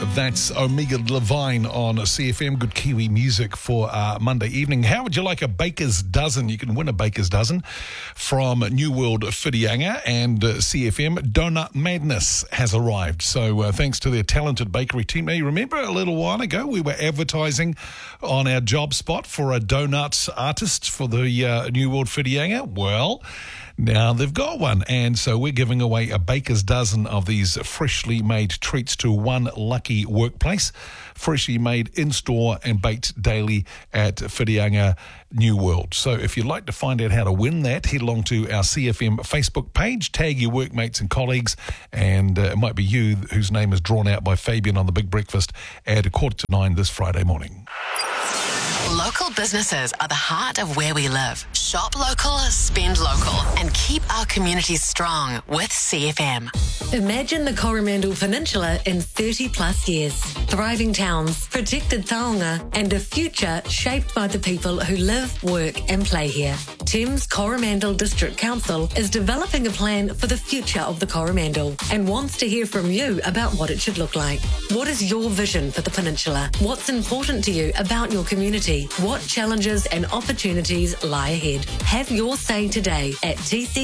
That's Omega Levine on CFM. Good Kiwi music for Monday evening. How would you like a baker's dozen? You can win a baker's dozen from New World Whitianga, and CFM Donut Madness has arrived. So thanks to their talented bakery team. Now, you remember a little while ago we were advertising on our job spot for a donuts artist for the New World Whitianga? Well, now they've got one, and so we're giving away a baker's dozen of these freshly made treats to one lucky workplace, freshly made in-store and baked daily at Whitianga New World. So if you'd like to find out how to win that, head along to our CFM Facebook page, tag your workmates and colleagues, and it might be you whose name is drawn out by Fabian on The Big Breakfast at 9:15 this Friday morning. Local businesses are the heart of where we live. Shop local, spend local, and keep our communities strong with CFM. Imagine the Coromandel Peninsula in 30 plus years. Thriving towns, protected taonga, and a future shaped by the people who live, work and play here. Thames Coromandel District Council is developing a plan for the future of the Coromandel and wants to hear from you about what it should look like. What is your vision for the peninsula? What's important to you about your community? What challenges and opportunities lie ahead? Have your say today at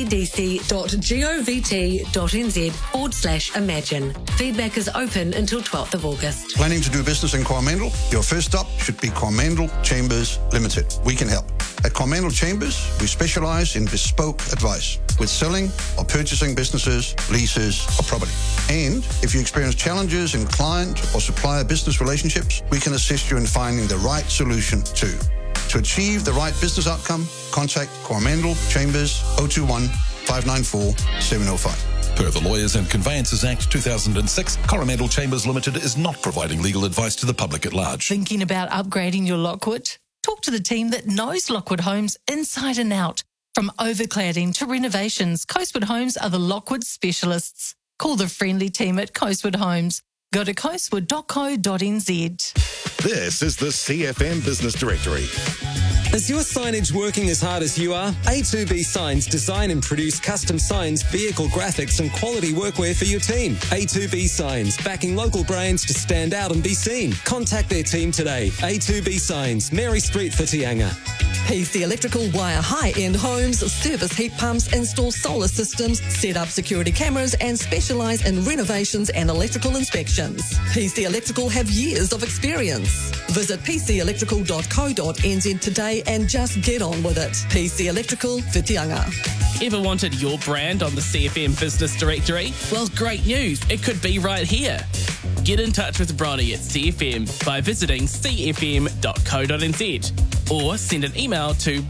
tcdc.govt.nz/imagine. Feedback is open until 12th of August. Planning to do business in Coromandel? Your first stop should be Coromandel Chambers Limited. We can help. At Coromandel Chambers, we specialise in bespoke advice with selling or purchasing businesses, leases or property. And if you experience challenges in client or supplier business relationships, we can assist you in finding the right solution too. To achieve the right business outcome, contact Coromandel Chambers 021 594 705. Per the Lawyers and Conveyances Act 2006, Coromandel Chambers Limited is not providing legal advice to the public at large. Thinking about upgrading your Lockwood? Talk to the team that knows Lockwood Homes inside and out. From overcladding to renovations, Coastwood Homes are the Lockwood specialists. Call the friendly team at Coastwood Homes. Go to coastwood.co.nz. This is the CFM Business Directory. Is your signage working as hard as you are? A2B Signs design and produce custom signs, vehicle graphics and quality workwear for your team. A2B Signs, backing local brands to stand out and be seen. Contact their team today. A2B Signs, Mary Street, Whitianga. PC Electrical wire high-end homes, service heat pumps, install solar systems, set up security cameras and specialise in renovations and electrical inspections. PC Electrical have years of experience. Visit pcelectrical.co.nz today and just get on with it. PC Electrical, Whitianga. Ever wanted your brand on the CFM Business Directory? Well, great news. It could be right here. Get in touch with Bronny at CFM by visiting cfm.co.nz or send an email to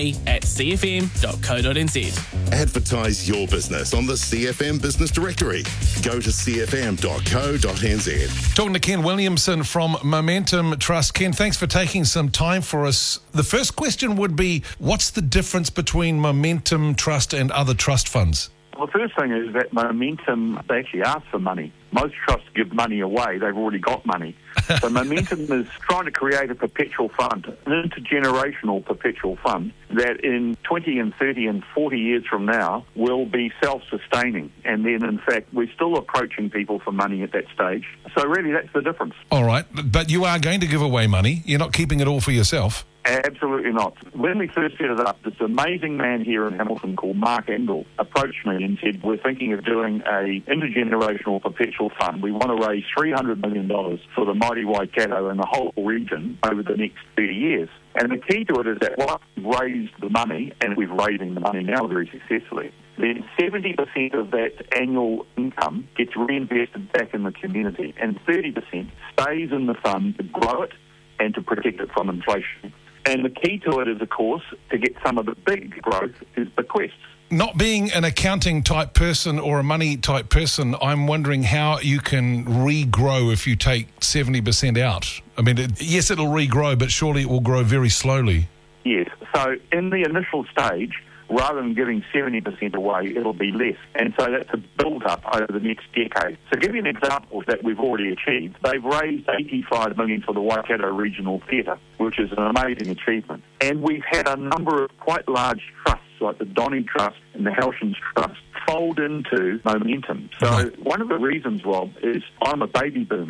bronny@cfm.co.nz. Advertise your business on the CFM Business Directory. Go to cfm.co.nz. Talking to Ken Williamson from Momentum Trust. Ken, thanks for taking some time for us. The first question would be, what's the difference between Momentum Trust and other trust funds? Well, the first thing is that Momentum, they actually ask for money. Most trusts give money away. They've already got money. So Momentum is trying to create a perpetual fund, an intergenerational perpetual fund that in 20 and 30 and 40 years from now will be self-sustaining. And then, in fact, we're still approaching people for money at that stage. So really, that's the difference. All right. But you are going to give away money. You're not keeping it all for yourself. Absolutely not. When we first set it up, this amazing man here in Hamilton called Mark Engel approached me and said, we're thinking of doing a intergenerational perpetual fund. We want to raise $300 million for the mighty Waikato and the whole region over the next 30 years. And the key to it is that once we've raised the money, and we're raising the money now very successfully, then 70% of that annual income gets reinvested back in the community, and 30% stays in the fund to grow it and to protect it from inflation. And the key to it is, of course, to get some of the big growth is bequests. Not being an accounting type person or a money type person, I'm wondering how you can regrow if you take 70% out. I mean, yes, it'll regrow, but surely it will grow very slowly. Yes. So in the initial stage, rather than giving 70% away, it'll be less. And so that's a build-up over the next decade. So to give you an example that we've already achieved, they've raised $85 million for the Waikato Regional Theatre, which is an amazing achievement. And we've had a number of quite large trusts, like the Donny Trust and the Helsons Trust, fold into Momentum. So one of the reasons, Rob, is I'm a baby boomer,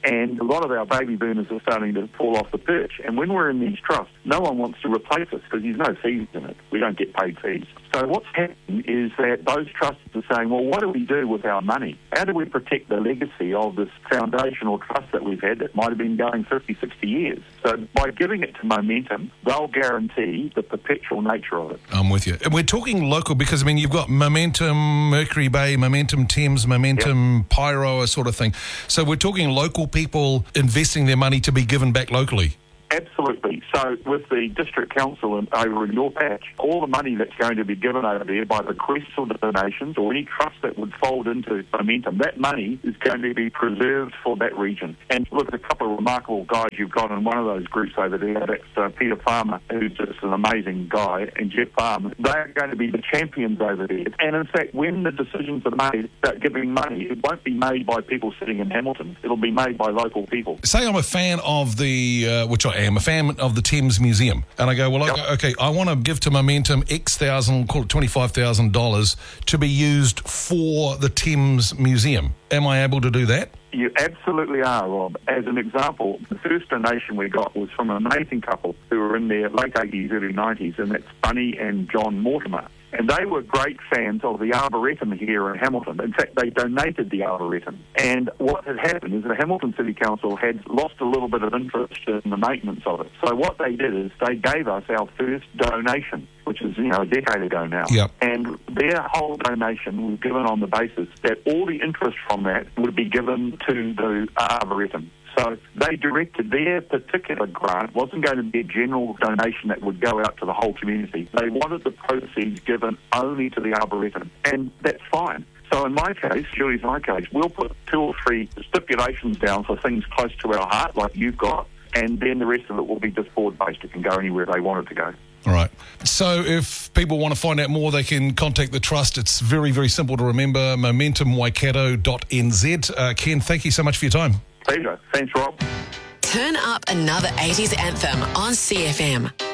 and a lot of our baby boomers are starting to fall off the perch. And when we're in these trusts, no one wants to replace us because there's no fees in it. We don't get paid fees. So what's happening is that those trusts are saying, well, what do we do with our money? How do we protect the legacy of this foundational trust that we've had that might have been going 50, 60 years? So by giving it to Momentum, they'll guarantee the perpetual nature of it. I'm with you. And we're talking local because, I mean, you've got Momentum Mercury Bay, Momentum Thames, Momentum Pyro, sort of thing. So we're talking local people investing their money to be given back locally. Absolutely. So with the district council over in your patch, all the money that's going to be given over there by bequests or donations or any trust that would fold into Momentum, that money is going to be preserved for that region. And look, a couple of remarkable guys you've got in one of those groups over there. That's Peter Farmer, who's just an amazing guy, and Jeff Farmer. They're going to be the champions over there. And in fact, when the decisions are made about giving money, it won't be made by people sitting in Hamilton. It'll be made by local people. Say I'm a fan of the, which I am a fan of the Thames Museum, and I go, well, okay, I want to give to Momentum X thousand, call it $25,000 to be used for the Thames Museum. Am I able to do that? You absolutely are, Rob. As an example, the first donation we got was from an amazing couple who were in their late 80s, early 90s, and that's Bunny and John Mortimer. And they were great fans of the Arboretum here in Hamilton. In fact, they donated the Arboretum. And what had happened is the Hamilton City Council had lost a little bit of interest in the maintenance of it. So what they did is they gave us our first donation, which is, a decade ago now. Yep. And their whole donation was given on the basis that all the interest from that would be given to the Arboretum. So they directed their particular grant wasn't going to be a general donation that would go out to the whole community. They wanted the proceeds given only to the Arboretum, and that's fine. So in my case, Julie's my case, we'll put 2 or 3 stipulations down for things close to our heart, like you've got, and then the rest of it will be just board-based. It can go anywhere they want it to go. All right. So if people want to find out more, they can contact the Trust. It's very, very simple to remember, momentumwaikato.nz. Ken, thank you so much for your time. Pleasure. Thanks, Rob. Turn up another 80s anthem on CFM.